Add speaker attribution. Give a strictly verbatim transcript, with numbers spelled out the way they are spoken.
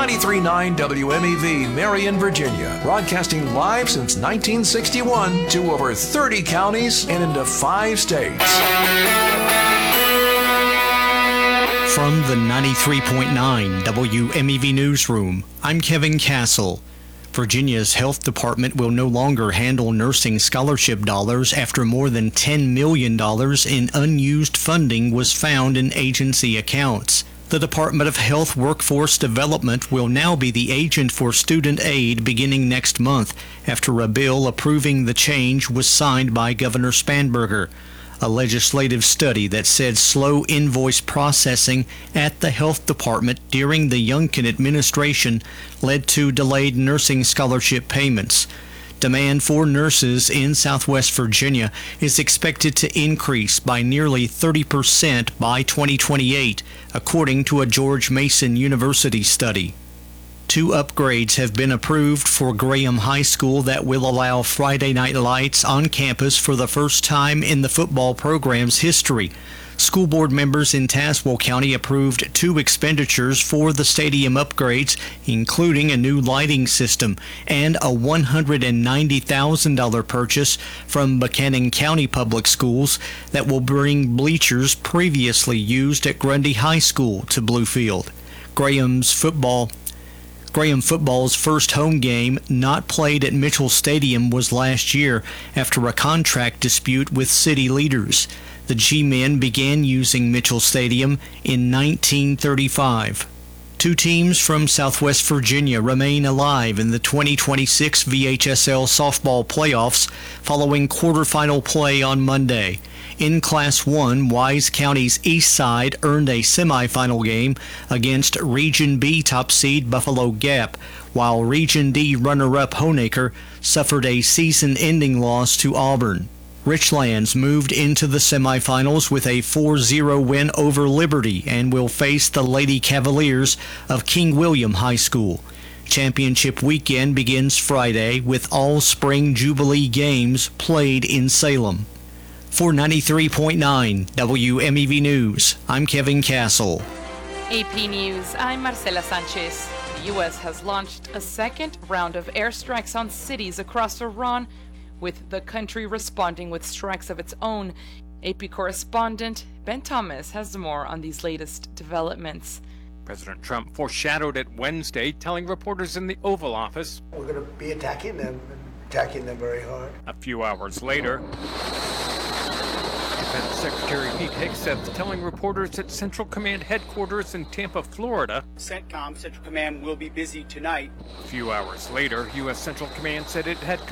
Speaker 1: ninety-three point nine W M E V, Marion, Virginia, broadcasting live since nineteen sixty-one to over thirty counties and into five states.
Speaker 2: From the ninety-three point nine W M E V Newsroom, I'm Kevin Castle. Virginia's health department will no longer handle nursing scholarship dollars after more than ten million dollars in unused funding was found in agency accounts. The Department of Health Workforce Development will now be the agent for student aid beginning next month after a bill approving the change was signed by Governor Spanberger. A legislative study that said slow invoice processing at the health department during the Youngkin administration led to delayed nursing scholarship payments. Demand for nurses in Southwest Virginia is expected to increase by nearly thirty percent by twenty twenty-eight, according to a George Mason University study. Two upgrades have been approved for Graham High School that will allow Friday night lights on campus for the first time in the football program's history. School board members in Tazewell County approved two expenditures for the stadium upgrades, including a new lighting system and a one hundred ninety thousand dollars purchase from Buchanan County Public Schools that will bring bleachers previously used at Grundy High School to Bluefield. Graham's football Graham football's first home game not played at Mitchell Stadium was last year after a contract dispute with city leaders. The G-men began using Mitchell Stadium in nineteen thirty-five. Two teams from Southwest Virginia remain alive in the twenty twenty-six V H S L softball playoffs following quarterfinal play on Monday. In Class one, Wise County's East Side earned a semifinal game against Region B top seed Buffalo Gap, while Region D runner-up Honaker suffered a season-ending loss to Auburn. Richlands moved into the semifinals with a four zero win over Liberty and will face the Lady Cavaliers of King William High School. Championship weekend begins Friday with all spring Jubilee games played in Salem. For ninety-three point nine W M E V News, I'm Kevin Castle.
Speaker 3: A P News, I'm Marcela Sanchez. The U S has launched a second round of airstrikes on cities across Iran, with the country responding with strikes of its own. A P correspondent Ben Thomas has more on these latest developments.
Speaker 4: President Trump foreshadowed it Wednesday, telling reporters in the Oval Office,
Speaker 5: "We're going to be attacking them, and attacking them very hard."
Speaker 4: A few hours later, Defense Secretary Pete Hegseth telling reporters at Central Command headquarters in Tampa, Florida,
Speaker 6: CENTCOM, Central Command, will be busy tonight.
Speaker 4: A few hours later, U S Central Command said it had